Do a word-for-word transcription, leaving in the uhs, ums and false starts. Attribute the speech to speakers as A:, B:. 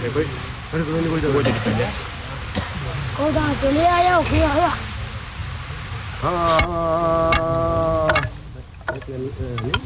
A: Cô ta từ đây ai đâu kia hả?
B: Ah.